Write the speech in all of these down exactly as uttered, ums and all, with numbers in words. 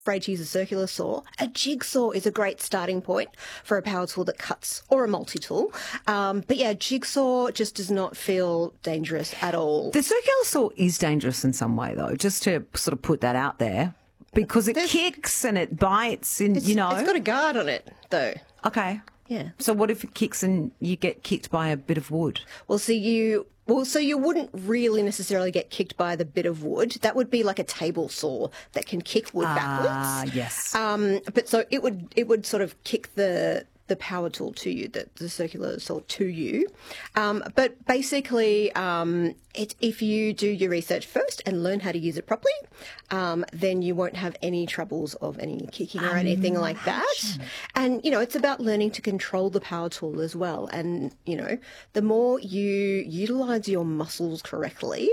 afraid to use a circular saw, a jigsaw is a great starting point for a power tool that cuts, or a multi-tool. Um, but yeah, jigsaw just does not feel dangerous at all. The circular saw is dangerous in some way, though, just to sort of put that out there, because it There's, kicks and it bites and, you know. It's got a guard on it, though. Okay. Yeah. So what if it kicks and you get kicked by a bit of wood? Well, so you... Well, so you wouldn't really necessarily get kicked by the bit of wood. That would be like a table saw that can kick wood ah, backwards. Ah, yes. Um, but so it would it would sort of kick the the power tool to you, the, the circular saw to you. Um, but basically, um, it, if you do your research first and learn how to use it properly, um, then you won't have any troubles of any kicking or anything like that. And, you know, it's about learning to control the power tool as well. And, you know, the more you utilise your muscles correctly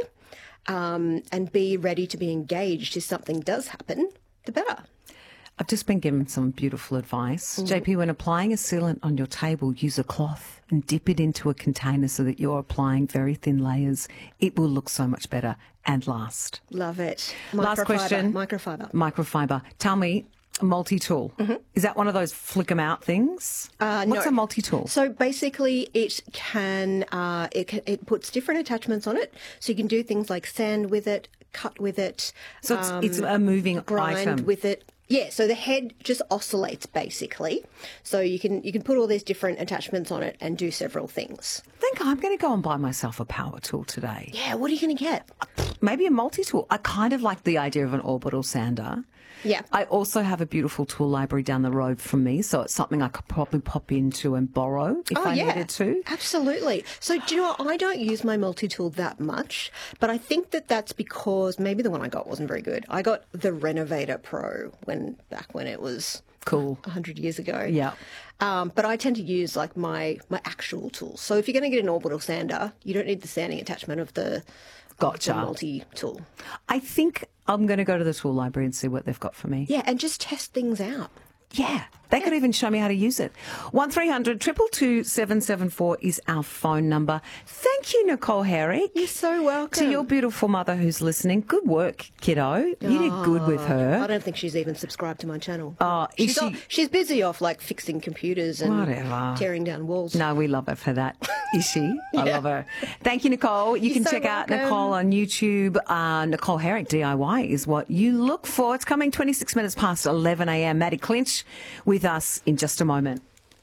um, and be ready to be engaged if something does happen, the better. I've just been given some beautiful advice. Mm-hmm. J P, when applying a sealant on your table, use a cloth and dip it into a container so that you're applying very thin layers. It will look so much better and last. Love it. Last question. Microfiber. Microfiber. Tell me, a multi-tool. Mm-hmm. Is that one of those flick 'em out things? Uh, What's no. a multi-tool? So basically it can, uh, it can, it puts different attachments on it. So you can do things like sand with it, cut with it. So it's, um, it's a moving grind item. with it. Yeah, so the head just oscillates basically. So you can you can put all these different attachments on it and do several things. I think I'm going to go and buy myself a power tool today. Yeah, what are you going to get? Maybe a multi-tool. I kind of like the idea of an orbital sander. Yeah. I also have a beautiful tool library down the road from me, so it's something I could probably pop into and borrow if oh, I yeah, needed to. Absolutely. So, do you know, I don't use my multi-tool that much, but I think that that's because maybe the one I got wasn't very good. I got the Renovator Pro when back when it was cool a hundred years ago. Yeah. Um, but I tend to use like my, my actual tools. So if you're going to get an orbital sander, you don't need the sanding attachment of the, gotcha. of the multi-tool. I think I'm going to go to the tool library and see what they've got for me. Yeah, and just test things out. Yeah, they could even show me how to use it. one three hundred two two two seven seven four is our phone number. Thank you, Nicole Herrick. You're so welcome. To your beautiful mother who's listening. Good work, kiddo. You oh, did good with her. I don't think she's even subscribed to my channel. Oh, is she's, she? off, she's busy off like fixing computers and Whatever. tearing down walls. No, we love her for that. Is she? Yeah. I love her. Thank you, Nicole. You You're can so check welcome. out Nicole on YouTube. Uh, Nicole Herrick D I Y is what you look for. It's coming twenty-six minutes past eleven a m. Maddie Clinch with us in just a moment.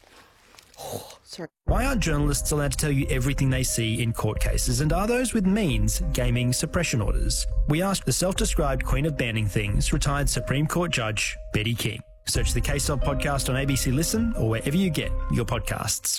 Oh, sorry. Why aren't journalists allowed to tell you everything they see in court cases, and are those with means gaming suppression orders? We asked the self-described queen of banning things, retired Supreme Court Judge Betty King. Search the Case Of podcast on A B C Listen or wherever you get your podcasts.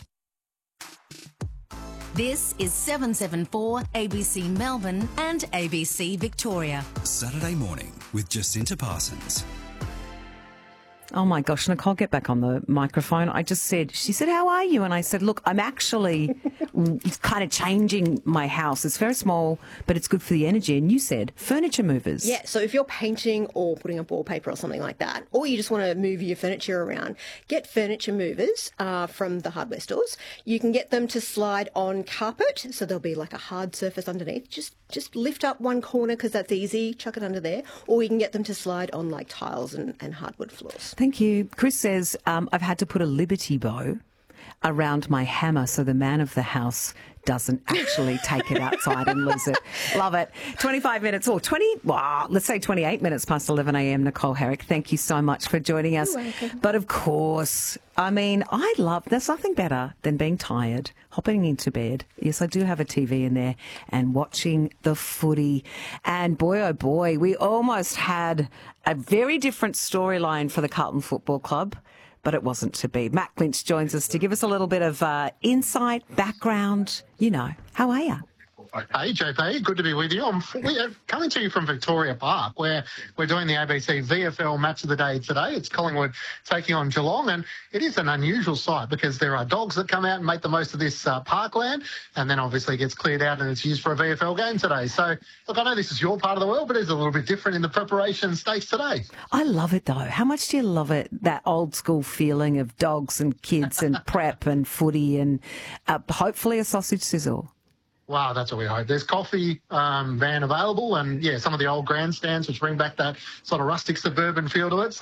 This is seven seven four A B C Melbourne and A B C Victoria. Saturday morning with Jacinta Parsons. Oh my gosh, Nicole, get back on the microphone. I just said, she said, how are you? And I said, look, I'm actually kind of changing my house. It's very small, but it's good for the energy. And you said furniture movers. Yeah, so if you're painting or putting up wallpaper or something like that, or you just want to move your furniture around, get furniture movers uh, from the hardware stores. You can get them to slide on carpet, so there'll be like a hard surface underneath. Just just lift up one corner because that's easy, chuck it under there. Or you can get them to slide on like tiles and, and hardwood floors. Thank you. Chris says, um, I've had to put a Liberty bow around my hammer so the man of the house doesn't actually take it outside and lose it. Love it. twenty-five minutes or twenty, wow, let's say twenty-eight minutes past eleven a m. Nicole Herrick, thank you so much for joining us. You're welcome. But of course, I mean, I love, there's nothing better than being tired, hopping into bed. Yes, I do have a T V in there and watching the footy. And boy, oh boy, we almost had a very different storyline for the Carlton Football Club. But it wasn't to be. Matt Clinch joins us to give us a little bit of uh, insight, background. You know, how are you? Hey, J P, good to be with you. I'm we're coming to you from Victoria Park, where we're doing the A B C V F L Match of the Day today. It's Collingwood taking on Geelong, and it is an unusual sight because there are dogs that come out and make the most of this uh, parkland, and then obviously it gets cleared out and it's used for a V F L game today. So, look, I know this is your part of the world, but it's a little bit different in the preparation stakes today. I love it, though. How much do you love it, that old school feeling of dogs and kids and prep and footy and uh, hopefully a sausage sizzle? Wow, that's what we hope. There's coffee um, van available and, yeah, some of the old grandstands which bring back that sort of rustic suburban feel to it.